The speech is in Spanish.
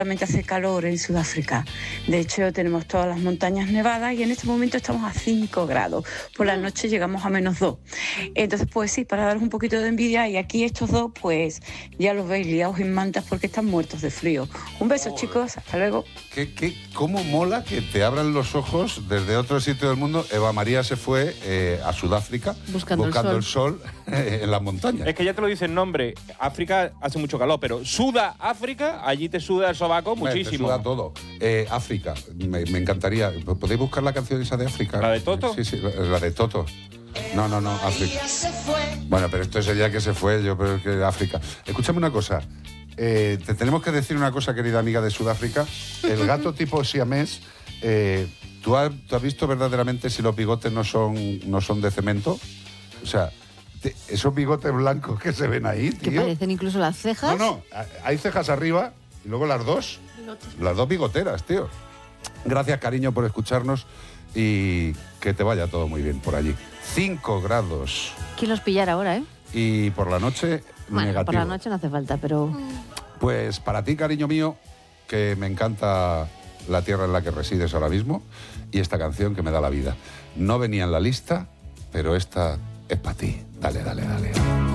hace calor en Sudáfrica. De hecho, tenemos todas las montañas nevadas y en este momento estamos a 5 grados. Por la noche llegamos a -2. Entonces, pues sí, para daros un poquito de envidia, y aquí estos dos, pues ya los veis liados en mantas porque están muertos de frío. Un beso, chicos, hasta luego. ¿Cómo mola que te abran los ojos desde otro sitio del mundo? Eva María se fue a Sudáfrica buscando el sol en las montañas. Es que ya te lo dice el nombre. África hace mucho calor, pero suda África, allí te suda el sobaco muchísimo. Te suda todo. África, me encantaría. ¿Podéis buscar la canción esa de África? ¿La de Toto? Sí, la de Toto. No, África. Bueno, pero esto es el día que se fue, yo creo que África. Escúchame una cosa. Te tenemos que decir una cosa, querida amiga de Sudáfrica. El gato tipo siamés, ¿tú has visto verdaderamente si los bigotes no son de cemento? O sea, esos bigotes blancos que se ven ahí, tío. Que parecen incluso las cejas. No, hay cejas arriba y luego las dos bigoteras, tío. Gracias, cariño, por escucharnos y que te vaya todo muy bien por allí. 5 grados. ¿Quién los pillara ahora, Y por la noche, negativo. Por la noche no hace falta, pero... Pues para ti, cariño mío, que me encanta la tierra en la que resides ahora mismo y esta canción que me da la vida. No venía en la lista, pero esta es para ti. Dale.